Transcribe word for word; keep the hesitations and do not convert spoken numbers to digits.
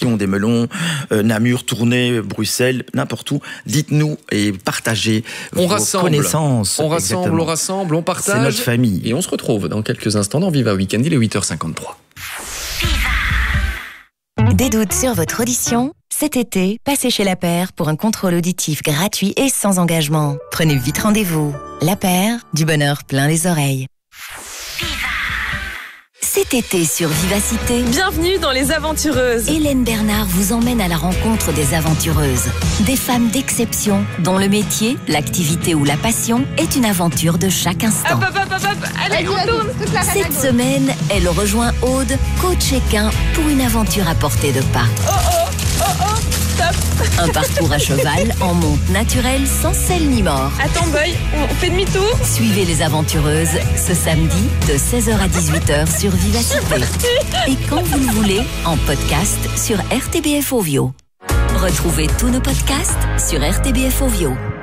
Sion, des Melons, euh, Namur, Tournai, Bruxelles, n'importe où. Dites-nous et partagez on vos rassemble, connaissances. On rassemble, Exactement. on rassemble, on partage. C'est notre famille. Et on se retrouve dans quelques instants dans Viva Weekend, il est huit heures cinquante-trois. Des doutes sur votre audition? Cet été, passez chez La Paire pour un contrôle auditif gratuit et sans engagement. Prenez vite rendez-vous. La Paire, du bonheur plein les oreilles. Cet été sur Vivacité, bienvenue dans Les Aventureuses. Hélène Bernard vous emmène à la rencontre des aventureuses. Des femmes d'exception dont le métier, l'activité ou la passion est une aventure de chaque instant. Hop, hop, hop, hop, hop. Allez, on tourne. Cette semaine, elle rejoint Aude, coach équin, pour une aventure à portée de pas. Oh oh, oh oh, stop. Un parcours à cheval en monte naturelle sans selle ni mort. Attends, boy, on fait demi-tour. Suivez les aventureuses ce samedi de seize heures à dix-huit heures sur Vivacité. Et quand vous le voulez, en podcast sur R T B F Ovio. Retrouvez tous nos podcasts sur R T B F Ovio.